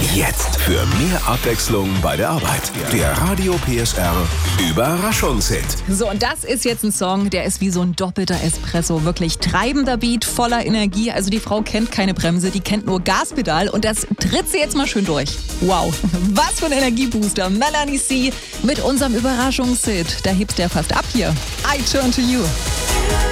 Jetzt für mehr Abwechslung bei der Arbeit. Der Radio PSR Überraschungshit. So, und das ist jetzt ein Song, der ist wie so ein doppelter Espresso. Wirklich treibender Beat, voller Energie. Also die Frau kennt keine Bremse, die kennt nur Gaspedal. Und das tritt sie jetzt mal schön durch. Wow, was für ein Energiebooster. Melanie C. mit unserem Überraschungshit. Da hebst du ja fast ab hier. I Turn to You.